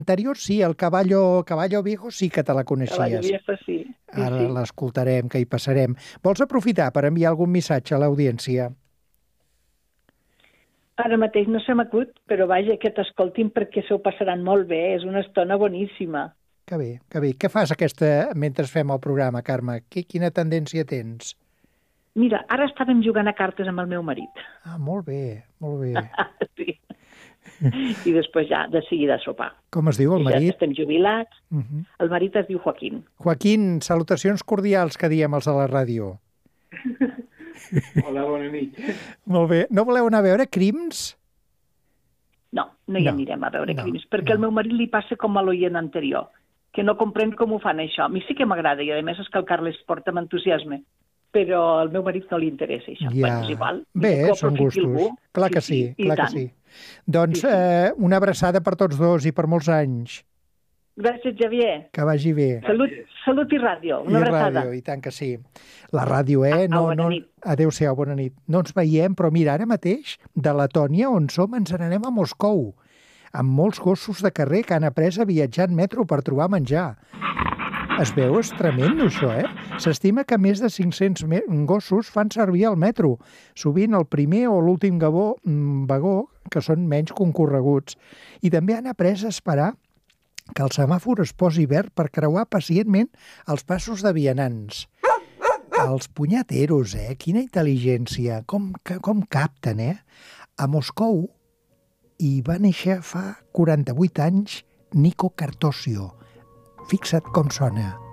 Anterior sí, el Caballo Viejo sí que te la Caballo coneixies. Viejo, sí. Sí, Ara sí. l'escoltarem, que hi passarem. Vols aprofitar per enviar algun missatge a l'audiència? Ara mateix no se m'acut, però vaja, que t'escoltin perquè s'ho passaran molt bé. És una estona boníssima. Que bé, que bé. Què fas mentre fem el programa, Carme? Quina tendència tens? Mira, ara estàvem jugant a cartes amb el meu marit. Ah, molt bé, molt bé. Sí. I després ja, de seguida a sopar. Com es diu el I ja marit? estem jubilats. Uh-huh. El marit es diu Joaquín. Joaquín, salutacions cordials que diem els de la ràdio. Hola, bona nit. Molt bé. No voleu anar a veure Crims? No hi anirem a veure crims, perquè al meu marit li passa com a l'oient anterior, que no comprèn com ho fan això. A mi sí que m'agrada, i a més és que el Carles porta amb entusiasme, però al meu marit no li interessa això. Ja. Bueno, és igual. Bé, Que són aprofiti gustos. algú. Clar que sí, clar que sí. Doncs una abraçada per tots dos i per molts anys. Gràcies, Xavier. Que vagi bé. Salut i ràdio. Una I abraçada. ràdio, i tant que sí. La ràdio, Bona nit. Adéu-siau, bona nit. No ens veiem, però mira, ara mateix, de Letònia, on som, ens n'anem a Moscou, amb molts gossos de carrer que han après a viatjar en metro per trobar menjar. Es veu? És tremendo, això, S'estima que més de 500 gossos fan servir el metro, sovint el primer o l'últim vagó, que són menys concorreguts. I també han après a esperar que el semàfor es posi verd per creuar pacientment els passos de vianants. Els punyateros, Quina intel·ligència, com capten, A Moscou hi va néixer fa 48 anys Nico Cartosio. Fixa't com sona.